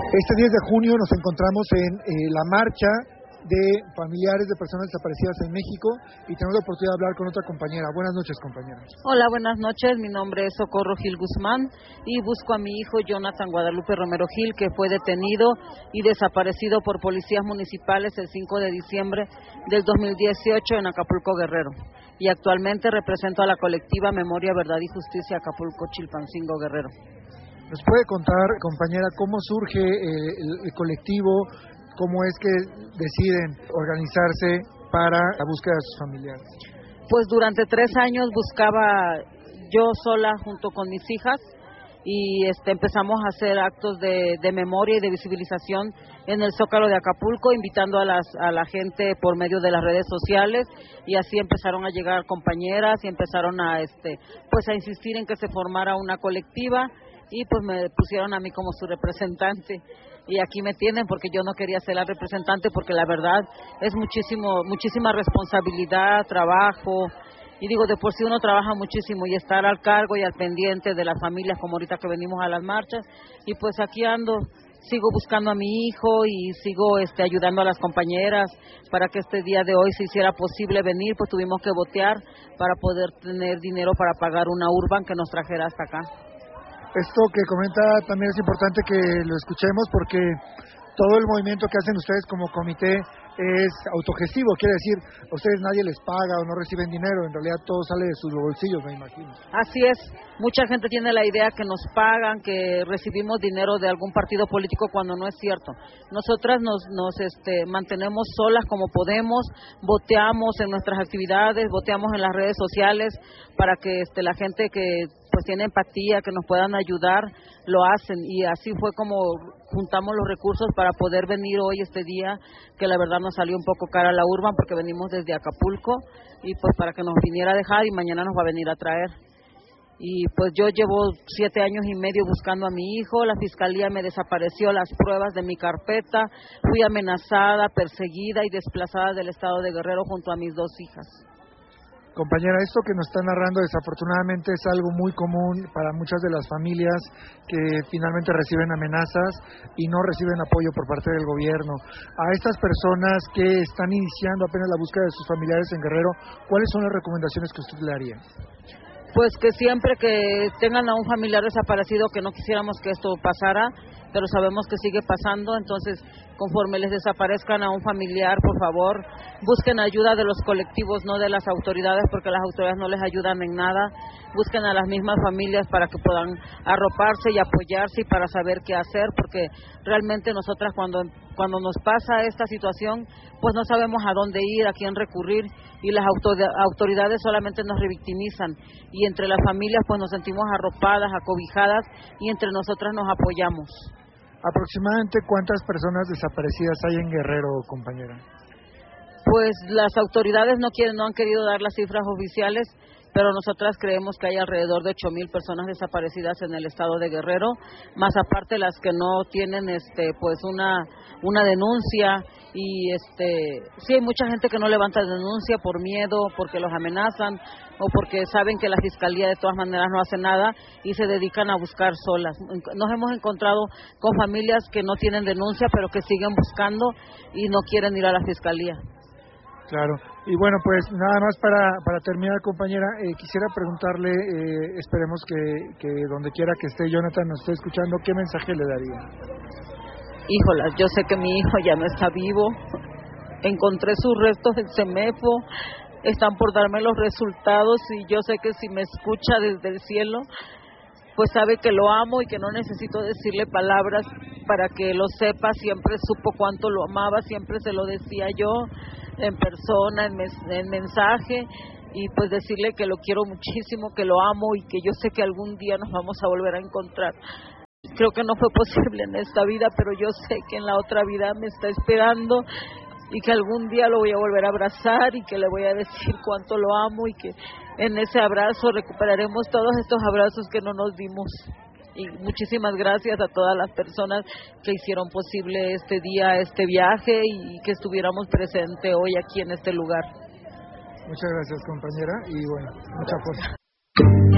Este 10 de junio nos encontramos en la marcha de familiares de personas desaparecidas en México y tenemos la oportunidad de hablar con otra compañera. Buenas noches, compañera. Hola, buenas noches. Mi nombre es Socorro Gil Guzmán y busco a mi hijo Jonathan Guadalupe Romero Gil, que fue detenido y desaparecido por policías municipales el 5 de diciembre del 2018 en Acapulco, Guerrero. Y actualmente represento a la colectiva Memoria, Verdad y Justicia Acapulco, Chilpancingo, Guerrero. ¿Nos puede contar, compañera, cómo surge el colectivo? ¿Cómo es que deciden organizarse para la búsqueda de sus familiares? Pues durante 3 años buscaba yo sola junto con mis hijas y empezamos a hacer actos de memoria y de visibilización en el Zócalo de Acapulco, invitando a la gente por medio de las redes sociales, y así empezaron a llegar compañeras y empezaron a insistir en que se formara una colectiva, y pues me pusieron a mí como su representante. Y aquí me tienen porque yo no quería ser la representante, porque la verdad es muchísima responsabilidad, trabajo, y digo, de por sí uno trabaja muchísimo, y estar al cargo y al pendiente de las familias, como ahorita que venimos a las marchas, y pues aquí ando, sigo buscando a mi hijo y sigo ayudando a las compañeras para que este día de hoy se hiciera posible venir. Pues tuvimos que votear para poder tener dinero para pagar una urban que nos trajera hasta acá. Esto que comenta también es importante que lo escuchemos, porque todo el movimiento que hacen ustedes como comité es autogestivo, quiere decir, a ustedes nadie les paga o no reciben dinero, en realidad todo sale de sus bolsillos, me imagino. Así es, mucha gente tiene la idea que nos pagan, que recibimos dinero de algún partido político, cuando no es cierto. Nosotras nos mantenemos solas como podemos, voteamos en nuestras actividades, voteamos en las redes sociales para que la gente que pues tiene empatía, que nos puedan ayudar, lo hacen, y así fue como juntamos los recursos para poder venir hoy este día, que la verdad nos salió un poco cara la urban porque venimos desde Acapulco, y pues para que nos viniera a dejar, y mañana nos va a venir a traer. Y pues yo llevo 7 años y medio buscando a mi hijo, la fiscalía me desapareció las pruebas de mi carpeta, fui amenazada, perseguida y desplazada del estado de Guerrero junto a mis 2 hijas. Compañera, esto que nos está narrando desafortunadamente es algo muy común para muchas de las familias que finalmente reciben amenazas y no reciben apoyo por parte del gobierno. A estas personas que están iniciando apenas la búsqueda de sus familiares en Guerrero, ¿cuáles son las recomendaciones que usted le haría? Pues que siempre que tengan a un familiar desaparecido, que no quisiéramos que esto pasara, pero sabemos que sigue pasando, entonces conforme les desaparezcan a un familiar, por favor, busquen ayuda de los colectivos, no de las autoridades, porque las autoridades no les ayudan en nada. Busquen a las mismas familias para que puedan arroparse y apoyarse, y para saber qué hacer, porque realmente nosotras cuando nos pasa esta situación, pues no sabemos a dónde ir, a quién recurrir, y las autoridades solamente nos revictimizan, y entre las familias pues nos sentimos arropadas, acobijadas, y entre nosotras nos apoyamos. ¿Aproximadamente cuántas personas desaparecidas hay en Guerrero, compañera? Pues las autoridades no han querido dar las cifras oficiales, pero nosotras creemos que hay alrededor de 8,000 personas desaparecidas en el estado de Guerrero, más aparte las que no tienen pues una denuncia, y sí hay mucha gente que no levanta denuncia por miedo, porque los amenazan o porque saben que la fiscalía de todas maneras no hace nada y se dedican a buscar solas. Nos hemos encontrado con familias que no tienen denuncia, pero que siguen buscando y no quieren ir a la fiscalía. Claro, y bueno, pues nada más para terminar, compañera, quisiera preguntarle, esperemos que donde quiera que esté Jonathan nos esté escuchando, ¿qué mensaje le daría? Híjolas, yo sé que mi hijo ya no está vivo, encontré sus restos en CEMEFO, están por darme los resultados, y yo sé que si me escucha desde el cielo, pues sabe que lo amo y que no necesito decirle palabras para que lo sepa. Siempre supo cuánto lo amaba, siempre se lo decía yo en persona, en mensaje, y pues decirle que lo quiero muchísimo, que lo amo y que yo sé que algún día nos vamos a volver a encontrar. Creo que no fue posible en esta vida, pero yo sé que en la otra vida me está esperando, y que algún día lo voy a volver a abrazar y que le voy a decir cuánto lo amo, y que en ese abrazo recuperaremos todos estos abrazos que no nos dimos. Y muchísimas gracias a todas las personas que hicieron posible este día, este viaje, y que estuviéramos presentes hoy aquí en este lugar. Muchas gracias, compañera, y bueno, mucha fuerza.